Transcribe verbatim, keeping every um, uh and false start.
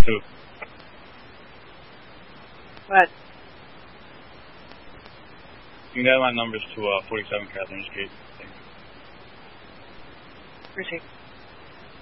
Who? What? You can get my numbers to uh, forty-seven Catherine Street. Appreciate it.